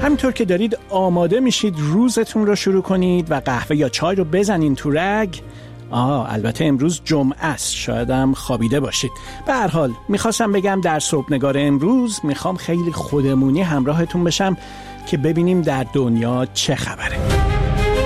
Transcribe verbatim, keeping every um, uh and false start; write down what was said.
همینطور که دارید آماده میشید روزتون رو شروع کنید و قهوه یا چای رو بزنین تو رگ. آه البته امروز جمعه است، شاید هم خوابیده باشید. به هر حال میخواستم بگم در صبحنگار امروز میخوام خیلی خودمونی همراهتون بشم که ببینیم در دنیا چه خبره.